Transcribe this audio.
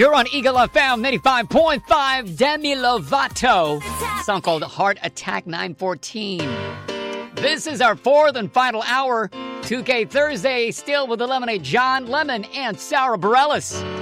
You're on Eagle FM 95.5. Demi Lovato. Song called Heart Attack 914. This is our fourth and final hour. 2K Thursday, still with the Lemonade, John Lemon and Sarah Bareilles.